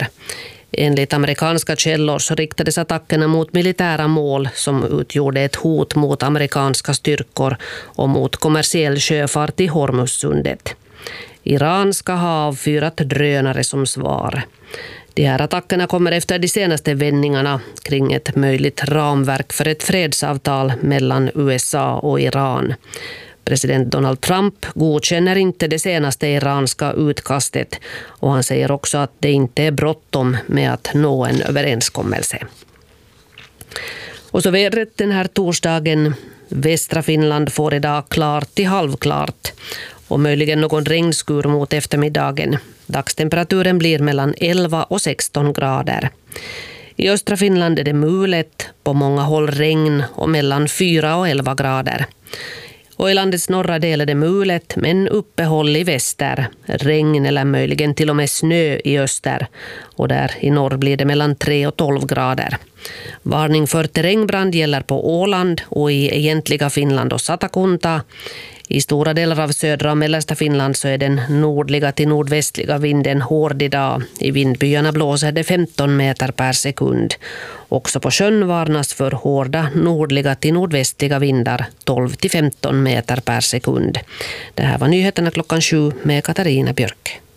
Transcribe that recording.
grader. Enligt amerikanska källor så riktades attackerna mot militära mål som utgjorde ett hot mot amerikanska styrkor och mot kommersiell sjöfart i Hormuzsundet. Iran ska ha avfyrat drönare som svar. De här attackerna kommer efter de senaste vändningarna kring ett möjligt ramverk för ett fredsavtal mellan USA och Iran. President Donald Trump godkänner inte det senaste iranska utkastet och han säger också att det inte är bråttom med att nå en överenskommelse. Och så vädret den här torsdagen. Västra Finland får idag klart till halvklart och möjligen någon regnskur mot eftermiddagen. Dagstemperaturen blir mellan 11 och 16 grader. I östra Finland är det mulet, på många håll regn och mellan 4 och 11 grader. Och i landets norra del är det mulet men uppehåll i väster, regn eller möjligen till och med snö i öster. Och där i norr blir det mellan 3 och 12 grader. Varning för terrängbrand gäller på Åland och i egentliga Finland och Satakunta. I stora delar av södra och mellersta Finland så är den nordliga till nordvästliga vinden hård idag. I vindbyarna blåser det 15 meter per sekund. Också på sjön varnas för hårda nordliga till nordvästliga vindar 12 till 15 meter per sekund. Det här var nyheterna klockan 7 med Katarina Björk.